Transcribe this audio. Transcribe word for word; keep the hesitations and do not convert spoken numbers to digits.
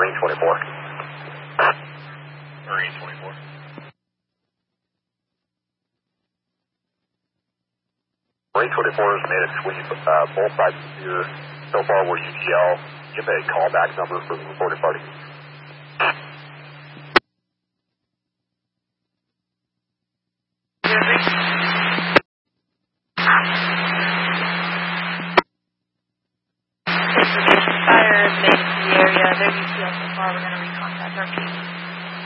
Marine twenty-four. Marine twenty-four. Marine twenty-four has made a sweep. Uh, both sides of the pier so far were U T L. Give a callback number for the reported party. Information fire has made it to the area. They're U T L so far. We're going to recontact our team.